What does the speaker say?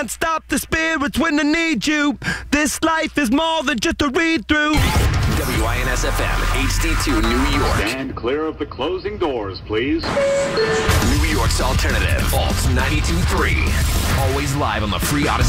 Stop the spirits when they need you. This life is more than just a read-through. WINS-FM, HD2, New York. Stand clear of the closing doors, please. New York's alternative, Alt 92.3. Always live on the free Odyssey.